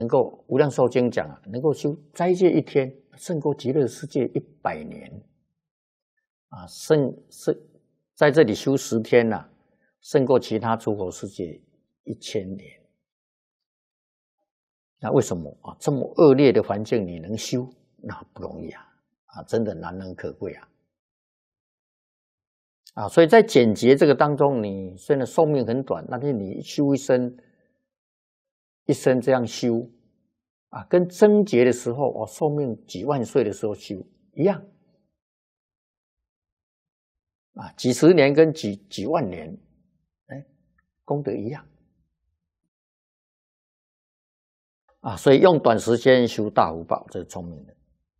能够无量寿经讲啊，能够修斋戒1天，胜过极乐世界100年啊，在这里修10天呐，胜过其他诸佛世界1000年。那为什么啊？这么恶劣的环境你能修，那不容易啊！啊，真的难能可贵啊！啊，所以在简洁这个当中，你虽然寿命很短，但是你修一生这样修啊，跟贞洁的时候寿命几万岁的时候修一样啊，几十年跟几万年，功德一样啊，所以用短时间修大福报，这是聪明的。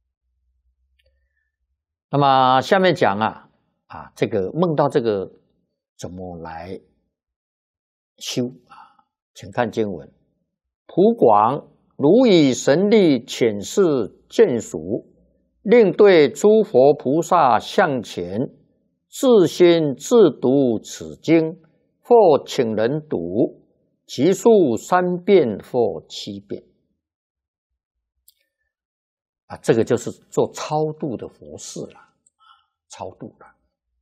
那么下面讲这个梦到这个怎么来修啊？请看经文：普广如以神力遣示见属，令对诸佛菩萨向前，自心自读此经，或请人读，其数3遍或7遍。啊，这个就是做超度的佛事了，超度了。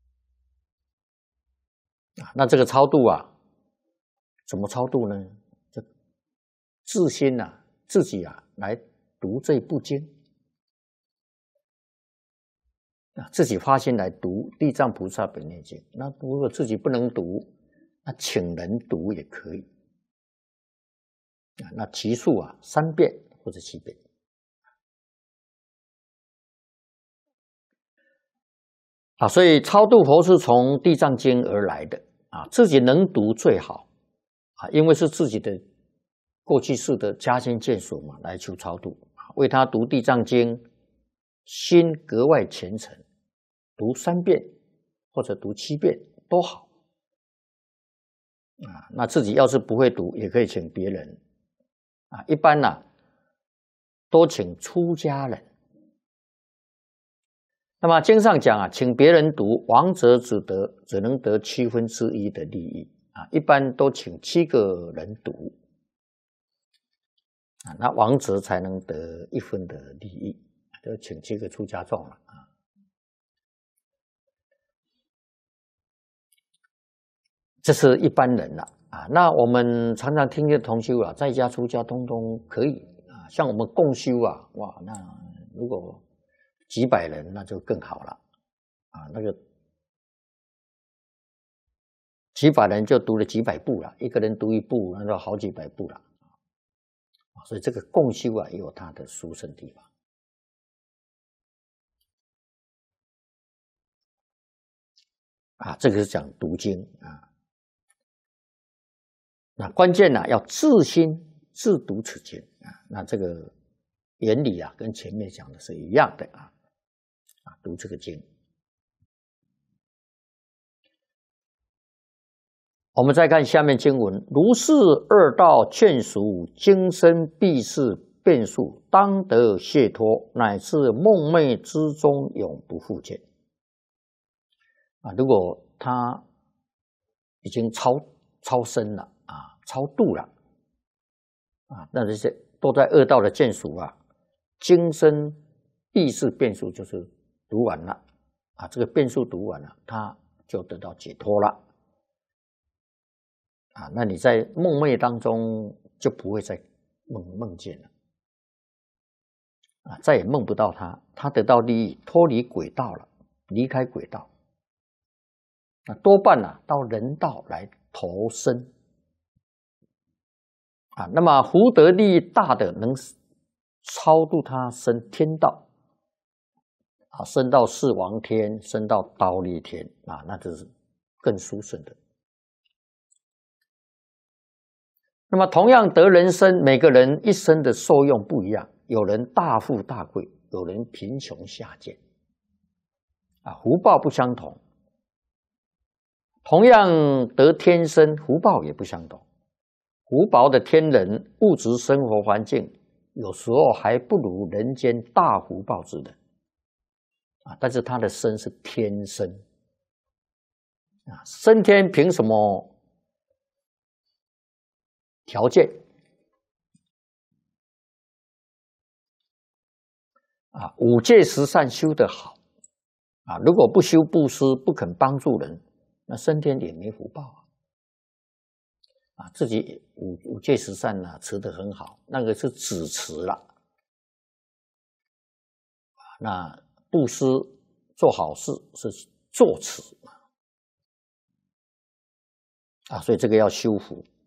啊，那这个超度啊，怎么超度呢？就自心自己来读这部经啊，自己发心来读《地藏菩萨本愿经》。那如果自己不能读，那请人读也可以啊。那其数3遍或者7遍。啊，所以超度佛是从《地藏经》而来的啊，自己能读最好啊，因为是自己的过去世的家亲眷属嘛，来求超度，为他读《地藏经》，心格外虔诚，读3遍或者读7遍都好啊。那自己要是不会读，也可以请别人啊，一般多请出家人。那么经上讲请别人读，亡者只能得1/7的利益啊，一般都请7个人读啊，那亡者才能得1分的利益，就请7个出家众了啊。这是一般人了啊。那我们常常听见同修在家出家通通可以啊，像我们共修哇，那如果几百人那就更好了啊，那个几百人就读了几百部了，一个人读1部，那就好几百部了。所以这个共修也有它的殊胜地方啊。这个是讲读经啊，那关键要自心自读此经啊。那这个原理跟前面讲的是一样的啊，读这个经。我们再看下面经文：如是2道眷属，今生必是变数，当得解脱，乃至梦寐之中永不复见。啊，如果他已经超生了超度了那这些都在2道的眷属今生必是变数，就是读完了这个变数读完了，他就得到解脱了那你在梦寐当中就不会再梦见了再也梦不到他得到利益，脱离轨道了，离开轨道多半到人道来投生那么福德利益大的能超度他升天道升到四王天，升到忉利天那就是更殊胜的。那么同样得人生，每个人一生的受用不一样，有人大富大贵，有人贫穷下贱福报不相同。同样得天生，福报也不相同。福薄的天人，物质生活环境有时候还不如人间大福报之人但是他的生是天生升天凭什么条件啊，五戒十善修得好啊，如果不修布施，不肯帮助人，那升天也没福报啊。自己五戒十善呢持得很好，那个是只持了。那布施做好事是坐持啊，所以这个要修福。